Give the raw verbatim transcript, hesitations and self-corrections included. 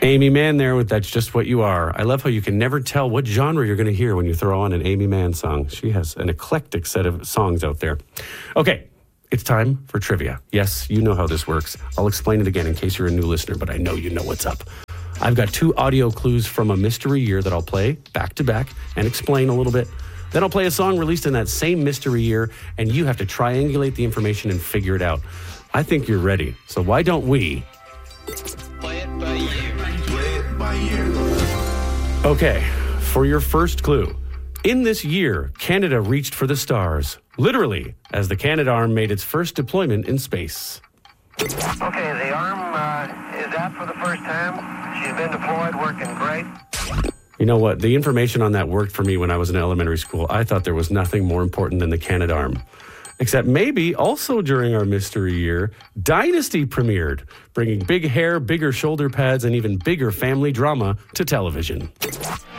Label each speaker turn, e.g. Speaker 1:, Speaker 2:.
Speaker 1: Amy Mann there with That's Just What You Are. I love how you can never tell what genre you're going to hear when you throw on an Amy Mann song. She has an eclectic set of songs out there. Okay, it's time for trivia. Yes, you know how this works. I'll explain it again in case you're a new listener, but I know you know what's up. I've got two audio clues from a mystery year that I'll play back to back and explain a little bit. Then I'll play a song released in that same mystery year, and you have to triangulate the information and figure it out. I think you're ready. So why don't we...
Speaker 2: Play it by ear. Play it by ear.
Speaker 1: Okay, for your first clue. In this year, Canada reached for the stars, literally, as the Canadarm made its first deployment in space.
Speaker 3: Okay, the arm uh, is out for the first time. She's been deployed, working great.
Speaker 1: You know what? The information on that worked for me when I was in elementary school. I thought there was nothing more important than the Canadarm. Except maybe also during our mystery year, Dynasty premiered, bringing big hair, bigger shoulder pads, and even bigger family drama to television.